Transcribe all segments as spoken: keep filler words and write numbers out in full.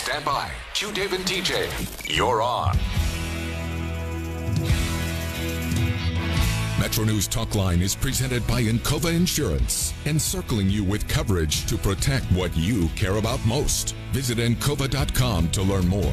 Stand by. Q, Dave, and T J. You're on. Metro News Talk Line is presented by Encova Insurance, encircling you with coverage to protect what you care about most. Visit encova dot com to learn more.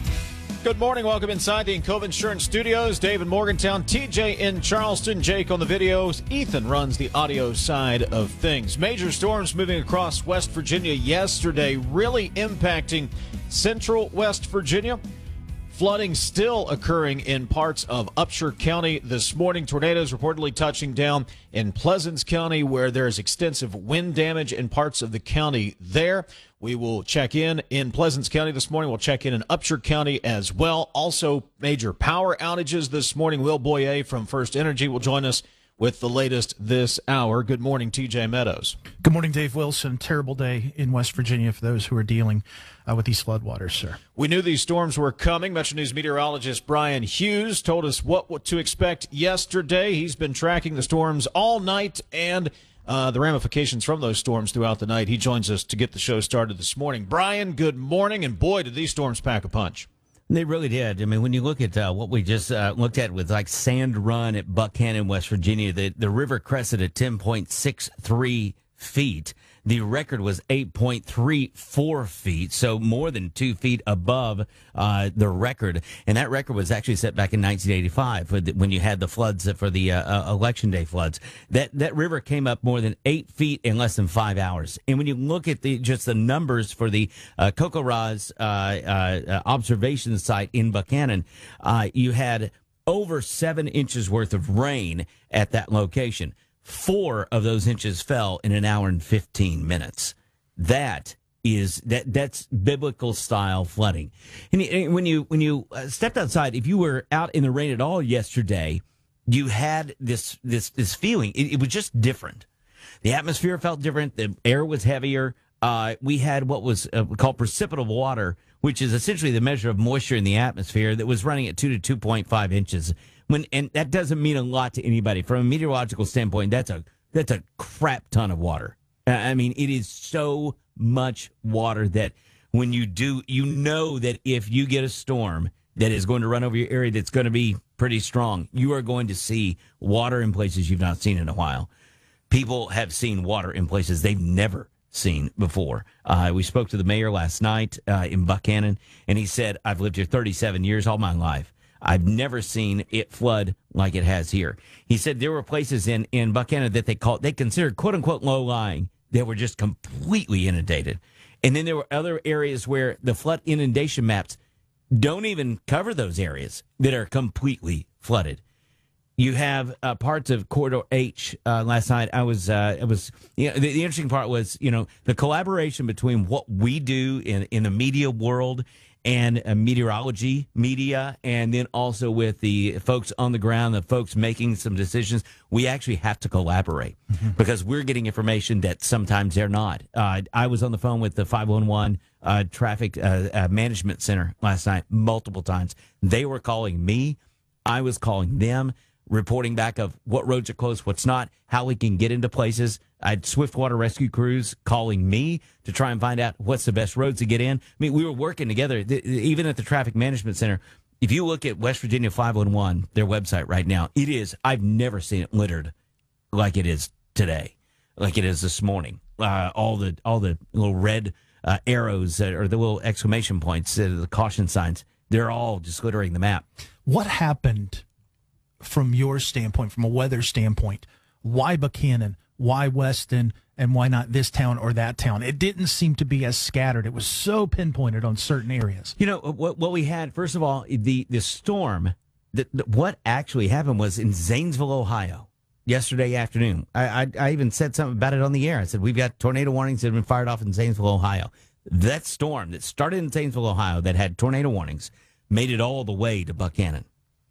Good morning. Welcome inside the Encova Insurance Studios. Dave in Morgantown, T J in Charleston, Jake on the videos. Ethan runs the audio side of things. Major storms moving across West Virginia yesterday, really impacting central West Virginia. Flooding still occurring in parts of Upshur County this morning. Tornadoes reportedly touching down in Pleasants County, where there is extensive wind damage in parts of the county there. We will check in in Pleasants County this morning. We'll check in in Upshur County as well. Also, major power outages this morning. Will Boyer from First Energy will join us with the latest this hour. Good morning, T J Meadows. Good morning, Dave Wilson. Terrible day in West Virginia for those who are dealing uh, with these floodwaters, sir. We knew these storms were coming. Metro News meteorologist Brian Hughes told us what, what to expect yesterday. He's been tracking the storms all night and uh, the ramifications from those storms throughout the night. He joins us to get the show started this morning. Brian, good morning, and boy, did these storms pack a punch. They really did. I mean, when you look at uh, what we just uh, looked at with like Sand Run at Buchanan, West Virginia, the, the river crested at ten point six three feet. The record was eight point three four feet, so more than two feet above uh, the record. And that record was actually set back in nineteen eighty-five when you had the floods for the uh, uh, Election Day floods. That that river came up more than eight feet in less than five hours. And when you look at the just the numbers for the uh, CoCoRa's uh, uh, observation site in Buchanan, uh, you had over seven inches worth of rain at that location. Four of those inches fell in an hour and fifteen minutes. That is that that's biblical style flooding. And, and when you when you uh, stepped outside, if you were out in the rain at all yesterday, you had this this this feeling. It, it was just different. The atmosphere felt different. The air was heavier. Uh, we had what was uh, called precipitable water, which is essentially the measure of moisture in the atmosphere, that was running at two to two point five inches. When, and that doesn't mean a lot to anybody. From a meteorological standpoint, that's a that's a crap ton of water. I mean, it is so much water that when you do, you know that if you get a storm that is going to run over your area that's going to be pretty strong, you are going to see water in places you've not seen in a while. People have seen water in places they've never seen before. Uh, we spoke to the mayor last night uh, in Buchanan, and he said, I've lived here thirty-seven years, all my life. I've never seen it flood like it has here. He said there were places in, in Buchanan that they called, they considered quote unquote low lying that were just completely inundated. And then there were other areas where the flood inundation maps don't even cover those areas that are completely flooded. You have uh, parts of Corridor H. Uh, last night, I was, uh, it was, you know, the, the interesting part was, you know, the collaboration between what we do in, in the media world and uh, meteorology media, and then also with the folks on the ground, the folks making some decisions. We actually have to collaborate mm-hmm. because we're getting information that sometimes they're not. Uh, I was on the phone with the five one one uh, Traffic uh, uh, Management Center last night multiple times. They were calling me. I was calling them, reporting back of what roads are closed, what's not, how we can get into places. I had Swiftwater Rescue Crews calling me to try and find out what's the best roads to get in. I mean, we were working together, th- even at the Traffic Management Center. If you look at West Virginia five one one, their website right now, it is, I've never seen it littered like it is today, like it is this morning. Uh, all the all the little red uh, arrows uh, or the little exclamation points, uh, the caution signs, they're all just littering the map. What happened from your standpoint, from a weather standpoint? Why Buchanan? Why Weston? And why not this town or that town? It didn't seem to be as scattered. It was so pinpointed on certain areas. You know, what what we had, first of all, the, the storm, the, the, what actually happened was in Zanesville, Ohio, yesterday afternoon. I, I, I even said something about it on the air. I said, we've got tornado warnings that have been fired off in Zanesville, Ohio. That storm that started in Zanesville, Ohio, that had tornado warnings, made it all the way to Buchanan.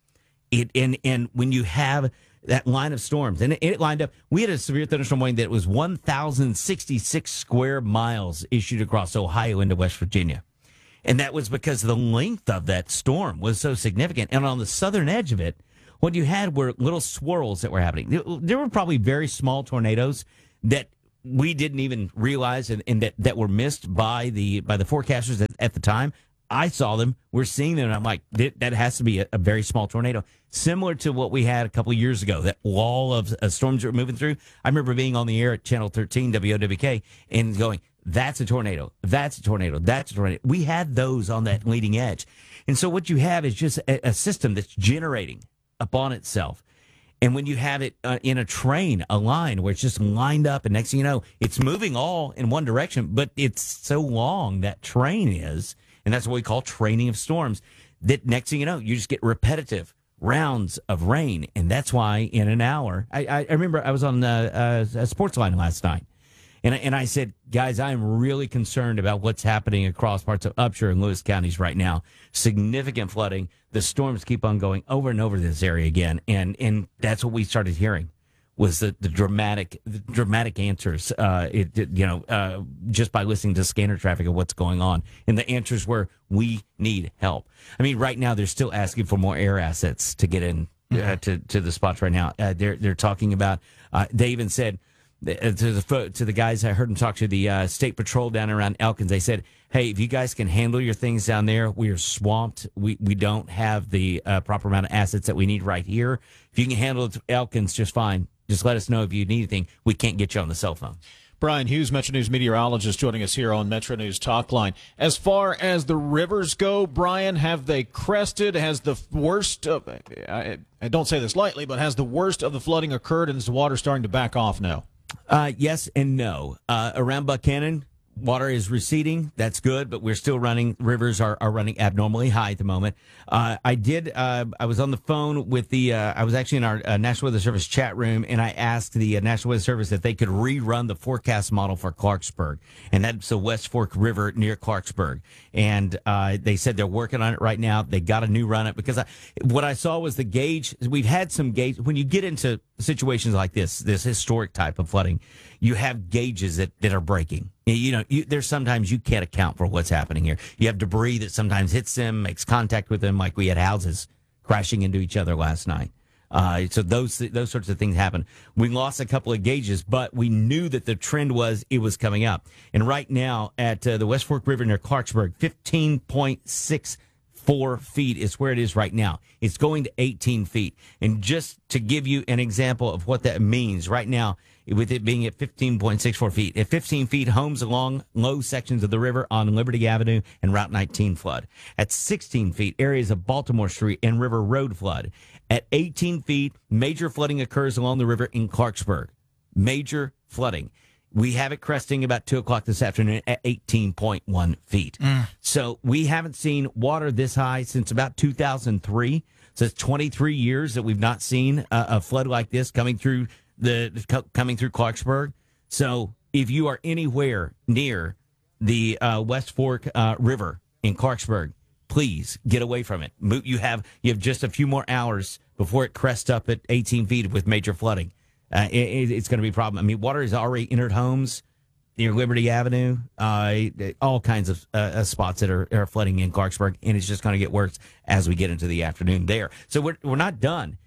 It and and when you have that line of storms, and it, it lined up, we had a severe thunderstorm warning that was one thousand sixty-six square miles issued across Ohio into West Virginia. And that was because the length of that storm was so significant. And on the southern edge of it, what you had were little swirls that were happening. There were probably very small tornadoes that we didn't even realize and, and that, that were missed by the by the forecasters that at the time. I saw them. We're seeing them. And I'm like, that, that has to be a, a very small tornado, similar to what we had a couple of years ago. That wall of uh, storms that were moving through. I remember being on the air at Channel thirteen W O W K and going, "That's a tornado. That's a tornado. That's a tornado." We had those on that leading edge, and so what you have is just a, a system that's generating upon itself. And when you have it uh, in a train, a line where it's just lined up, and next thing you know, it's moving all in one direction, but it's so long, that train is, and that's what we call training of storms, that next thing you know, you just get repetitive rounds of rain. And that's why in an hour, I, I remember I was on uh, uh, a sports line last night, and, and I said, guys, I'm really concerned about what's happening across parts of Upshur and Lewis counties right now. Significant flooding. The storms keep on going over and over this area again. And and that's what we started hearing, was the, the dramatic the dramatic answers, uh, it, it, you know, uh, just by listening to scanner traffic of what's going on. And the answers were, we need help. I mean, right now, they're still asking for more air assets to get in uh, to, to the spots right now. Uh, they're, they're talking about, uh, they even said, to the to the guys, I heard them talk to the uh, state patrol down around Elkins. They said, "Hey, if you guys can handle your things down there, we are swamped. We we don't have the uh, proper amount of assets that we need right here. If you can handle it, Elkins, just fine. Just let us know if you need anything. We can't get you on the cell phone." Brian Hughes, Metro News meteorologist, joining us here on Metro News Talk Line. As far as the rivers go, Brian, have they crested? Has the worst of, I, I don't say this lightly, but has the worst of the flooding occurred, and is the water starting to back off now? Uh, yes and no. Uh, around Buchanan, water is receding. That's good, but we're still running. Rivers are, are running abnormally high at the moment. Uh, I did. Uh, I was on the phone with the. Uh, I was actually in our uh, National Weather Service chat room, and I asked the uh, National Weather Service if they could rerun the forecast model for Clarksburg, and that's the West Fork River near Clarksburg. And uh, they said they're working on it right now. They got a new run it because I, what I saw was the gauge. We've had some gauge when you get into situations like this, this historic type of flooding. You have gauges that, that are breaking. You know, you, there's sometimes you can't account for what's happening here. You have debris that sometimes hits them, makes contact with them, like we had houses crashing into each other last night. Uh, so those those sorts of things happen. We lost a couple of gauges, but we knew that the trend was it was coming up. And right now at uh, the West Fork River near Clarksburg, fifteen point six four feet is where it is right now. It's going to eighteen feet. And just to give you an example of what that means, right now, with it being at fifteen point six four feet, at fifteen feet, homes along low sections of the river on Liberty Avenue and Route nineteen flood. At sixteen feet, areas of Baltimore Street and River Road flood. At eighteen feet, major flooding occurs along the river in Clarksburg. Major flooding. We have it cresting about two o'clock this afternoon at eighteen point one feet. Mm. So we haven't seen water this high since about two thousand three. So it's twenty-three years that we've not seen a, a flood like this coming through the coming through Clarksburg. So if you are anywhere near the uh, West Fork uh, River in Clarksburg, please get away from it. You have you have just a few more hours before it crests up at eighteen feet with major flooding. Uh, it, it's going to be a problem. I mean, water has already entered homes near Liberty Avenue, uh, all kinds of uh, spots that are, are flooding in Clarksburg, and it's just going to get worse as we get into the afternoon there. So we're we're not done.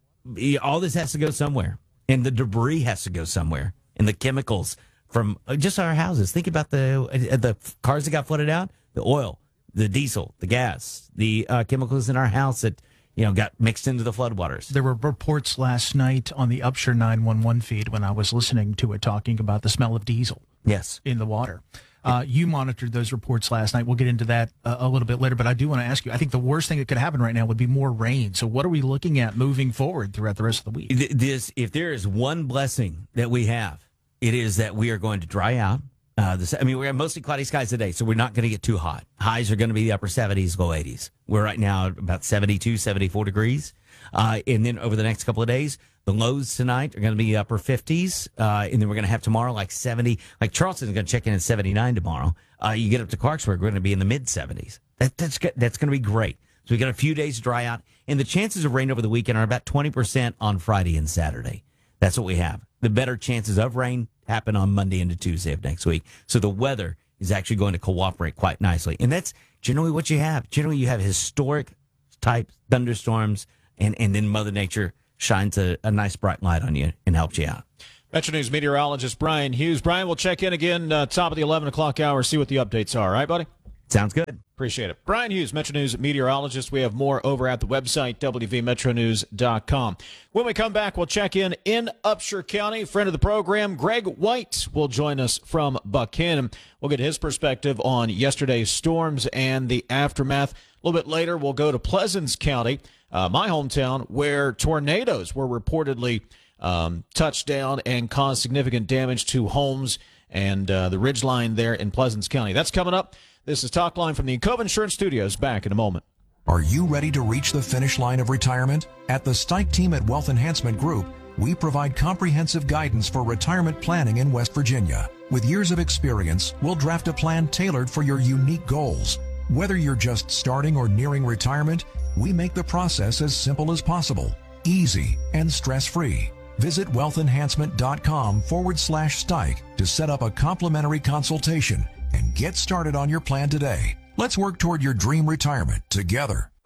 All this has to go somewhere, and the debris has to go somewhere, and the chemicals from just our houses. Think about the the cars that got flooded out, the oil, the diesel, the gas, the uh, chemicals in our house that, you know, got mixed into the floodwaters. There were reports last night on the Upshur nine one one feed when I was listening to it talking about the smell of diesel. Yes. In the water. Uh, you monitored those reports last night. We'll get into that uh, a little bit later, but I do want to ask you, I think the worst thing that could happen right now would be more rain. So what are we looking at moving forward throughout the rest of the week? This, if there is one blessing that we have, it is that we are going to dry out. Uh, this, I mean, we have mostly cloudy skies today, so we're not going to get too hot. Highs are going to be the upper seventies, low eighties. We're right now at about seventy-two, seventy-four degrees. Uh, and then over the next couple of days, the lows tonight are going to be upper fifties. Uh, and then we're going to have tomorrow like seventy. Like Charleston's going to check in at seventy-nine tomorrow. Uh, you get up to Clarksburg, we're going to be in the mid seventies. That, that's good. That's going to be great. So we got a few days to dry out. And the chances of rain over the weekend are about twenty percent on Friday and Saturday. That's what we have. The better chances of rain happen on Monday into Tuesday of next week. So the weather is actually going to cooperate quite nicely. And that's generally what you have. Generally, you have historic type thunderstorms, and, and then Mother Nature shines a, a nice bright light on you and helps you out. Metro News meteorologist Brian Hughes. Brian, we'll check in again uh, top of the eleven o'clock hour, see what the updates are. All right, buddy? Sounds good. Appreciate it. Brian Hughes, Metro News meteorologist. We have more over at the website, w v metro news dot com. When we come back, we'll check in in Upshur County. Friend of the program, Greg White, will join us from Buchanan. We'll get his perspective on yesterday's storms and the aftermath. A little bit later, we'll go to Pleasants County, uh, my hometown, where tornadoes were reportedly um, touched down and caused significant damage to homes and uh, the ridgeline there in Pleasants County. That's coming up. This is Talk Line from the Encova Insurance Studios. Back in a moment. Are you ready to reach the finish line of retirement? At the Stike team at Wealth Enhancement Group, we provide comprehensive guidance for retirement planning in West Virginia. With years of experience, we'll draft a plan tailored for your unique goals. Whether you're just starting or nearing retirement, we make the process as simple as possible, easy, and stress-free. Visit wealthenhancement.com forward slash Stike to set up a complimentary consultation and get started on your plan today. Let's work toward your dream retirement together.